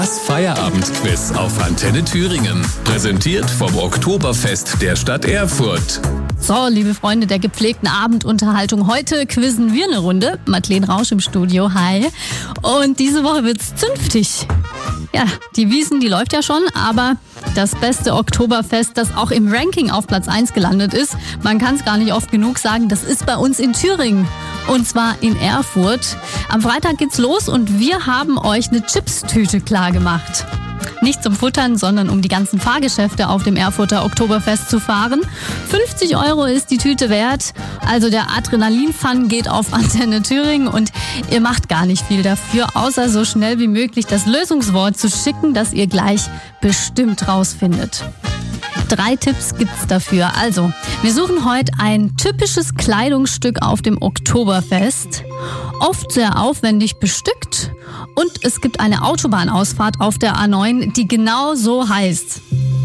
Das Feierabendquiz auf Antenne Thüringen. Präsentiert vom Oktoberfest der Stadt Erfurt. So, liebe Freunde der gepflegten Abendunterhaltung, heute quizzen wir eine Runde. Madeleine Rausch im Studio, hi. Und diese Woche wird's zünftig. Ja, die Wiesn, die läuft ja schon, aber das beste Oktoberfest, das auch im Ranking auf Platz 1 gelandet ist, man kann es gar nicht oft genug sagen, das ist bei uns in Thüringen. Und zwar in Erfurt. Am Freitag geht's los und wir haben euch eine Chipstüte klar gemacht. Nicht zum Futtern, sondern um die ganzen Fahrgeschäfte auf dem Erfurter Oktoberfest zu fahren. 50 € ist die Tüte wert. Also der Adrenalin-Fun geht auf Antenne Thüringen und ihr macht gar nicht viel dafür, außer so schnell wie möglich das Lösungswort zu schicken, das ihr gleich bestimmt rausfindet. 3 Tipps gibt's dafür. Also, wir suchen heute ein typisches Kleidungsstück auf dem Oktoberfest. Oft sehr aufwendig bestückt. Und es gibt eine Autobahnausfahrt auf der A9, die genau so heißt.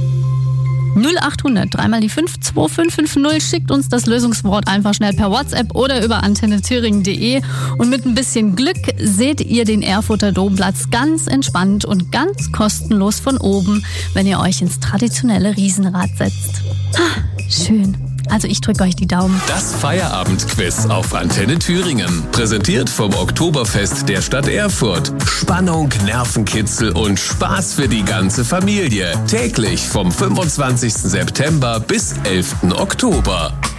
0800 3 mal die 5 2550, schickt uns das Lösungswort einfach schnell per WhatsApp oder über antennethüringen.de und mit ein bisschen Glück seht ihr den Erfurter Domplatz ganz entspannt und ganz kostenlos von oben, wenn ihr euch ins traditionelle Riesenrad setzt. Schön. Also ich drücke euch die Daumen. Das Feierabendquiz auf Antenne Thüringen. Präsentiert vom Oktoberfest der Stadt Erfurt. Spannung, Nervenkitzel und Spaß für die ganze Familie. Täglich vom 25. September bis 11. Oktober.